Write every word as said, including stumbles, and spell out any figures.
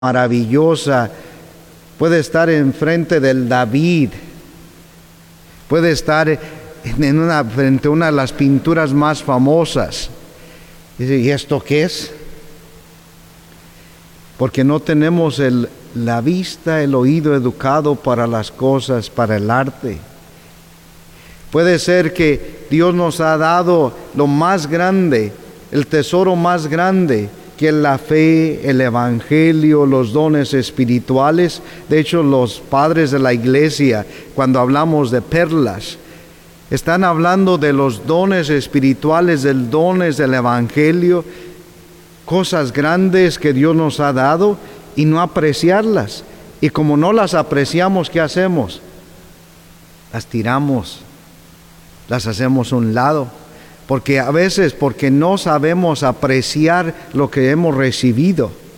maravillosa, puede estar enfrente del David, puede estar en una, frente a una de las pinturas más famosas. Dice, ¿y esto qué es? Porque no tenemos el, la vista, el oído educado para las cosas, para el arte. Puede ser que Dios nos ha dado lo más grande, el tesoro más grande, que es la fe, el evangelio, los dones espirituales. De hecho, los padres de la iglesia, cuando hablamos de perlas, están hablando de los dones espirituales, del dones del evangelio, cosas grandes que Dios nos ha dado y no apreciarlas. Y como no las apreciamos, ¿qué hacemos? Las tiramos, las hacemos a un lado. Porque a veces, porque no sabemos apreciar lo que hemos recibido.